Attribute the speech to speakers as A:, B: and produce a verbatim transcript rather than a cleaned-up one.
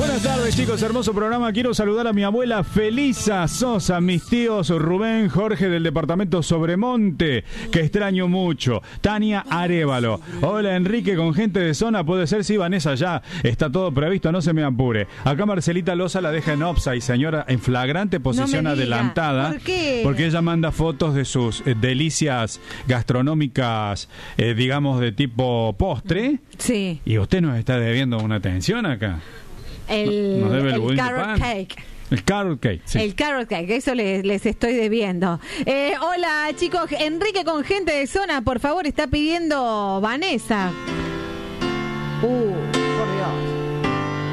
A: Buenas tardes, chicos, hermoso programa. Quiero saludar a mi abuela Felisa Sosa, mis tíos Rubén, Jorge del departamento Sobremonte, que extraño mucho, Tania Arévalo. Hola Enrique, con gente de zona, puede ser, sí, Vanessa, ya está todo previsto, no se me apure. Acá Marcelita Loza la deja en offside, señora, en flagrante posición
B: no
A: adelantada.
B: ¿Por qué?
A: Porque ella manda fotos de sus eh, delicias gastronómicas, eh, digamos, de tipo postre.
B: Sí.
A: Y usted nos está debiendo una atención acá.
B: El,
A: Nos debe el
B: el
A: budín de
B: carrot
A: pan.
B: cake.
A: El carrot cake, sí.
B: El carrot cake, eso les, les estoy debiendo. Eh, hola chicos, Enrique con gente de zona, por favor, está pidiendo Vanessa. Uh,